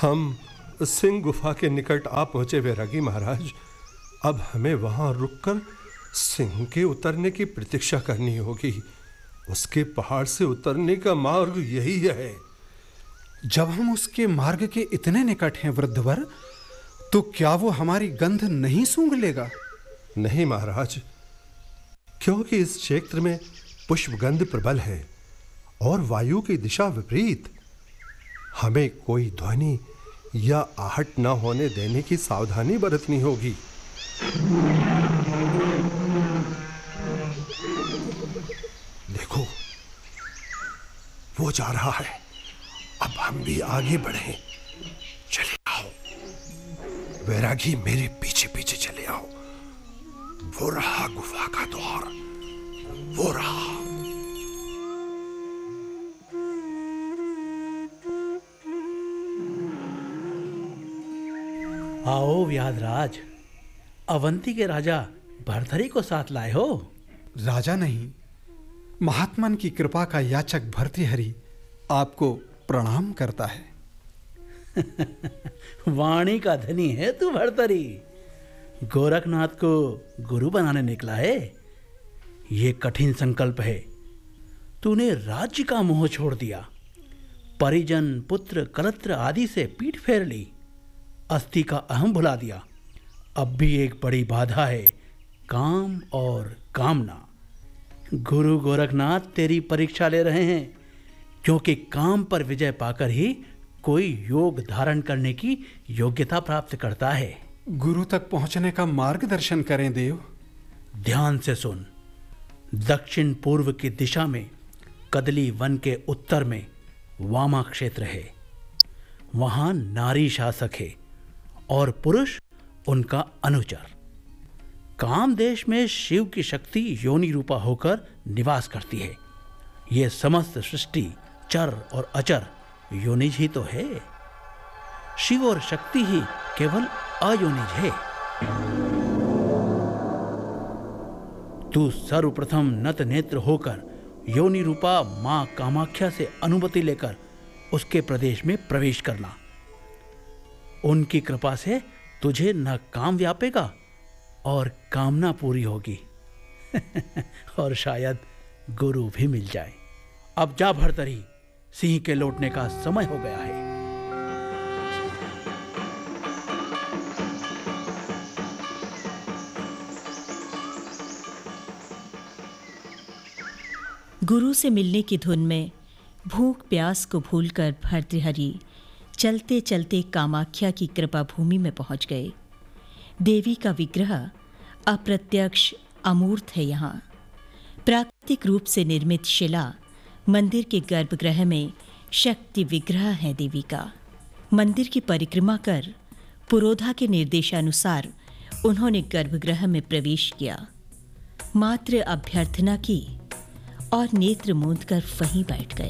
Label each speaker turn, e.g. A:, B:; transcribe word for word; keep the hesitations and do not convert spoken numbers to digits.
A: हम सिंह गुफा के निकट आ पहुंचे वैरागी महाराज। अब हमें वहां रुककर सिंह के उतरने की प्रतीक्षा करनी होगी। उसके पहाड़ से उतरने का मार्ग यही है।
B: जब हम उसके मार्ग के इतने निकट हैं वृद्धवर, तो क्या वो हमारी गंध नहीं सूंघ लेगा?
A: नहीं महाराज, क्योंकि इस क्षेत्र में पुष्पगंध प्रबल है और वायु की दिशा विपरीत। हमें कोई ध्वनि या आहट न होने देने की सावधानी बरतनी होगी। देखो, वो जा रहा है। अब हम भी आगे बढ़ें। चले आओ वैरागी, मेरे पीछे पीछे चले आओ। वो रहा गुफा का द्वार, वो रहा।
C: आओ व्याधराज, अवंती के राजा भर्तहरि को साथ लाए हो?
B: राजा नहीं, महात्मन की कृपा का याचक भर्तृहरि आपको प्रणाम करता है।
C: वाणी का धनी है तू भर्तहरि। गोरखनाथ को गुरु बनाने निकला है। ये कठिन संकल्प है। तूने राज्य का मोह छोड़ दिया, परिजन पुत्र कलत्र आदि से पीठ फेर ली, अस्थि का अहम भुला दिया। अब भी एक बड़ी बाधा है, काम और कामना। गुरु गोरखनाथ तेरी परीक्षा ले रहे हैं, क्योंकि काम पर विजय पाकर ही कोई योग धारण करने की योग्यता प्राप्त करता है।
B: गुरु तक पहुंचने का मार्गदर्शन करें देव।
C: ध्यान से सुन। दक्षिण पूर्व की दिशा में कदली वन के उत्तर में वामा क्षेत्र है। वहां नारी शासक है और पुरुष उनका अनुचर। काम देश में शिव की शक्ति योनि रूपा होकर निवास करती है। यह समस्त सृष्टि चर और अचर योनिज ही तो है। शिव और शक्ति ही केवल अयोनिज है। तू सर्वप्रथम नत नेत्र होकर योनि रूपा मां कामाख्या से अनुमति लेकर उसके प्रदेश में प्रवेश करना। उनकी कृपा से तुझे न काम व्यापेगा और कामना पूरी होगी। और शायद गुरु भी मिल जाए। अब जा भर्तहरि, सिंह के लौटने का समय हो गया है।
D: गुरु से मिलने की धुन में भूख प्यास को भूलकर भर्तृहरि चलते चलते कामाख्या की कृपा भूमि में पहुंच गए। देवी का विग्रह अप्रत्यक्ष अमूर्त है। यहाँ प्राकृतिक रूप से निर्मित शिला मंदिर के गर्भगृह में शक्ति विग्रह है देवी का। मंदिर की परिक्रमा कर पुरोधा के निर्देशानुसार उन्होंने गर्भगृह में प्रवेश किया, मात्र अभ्यर्थना की और नेत्र मूंद कर वहीं बैठ गए।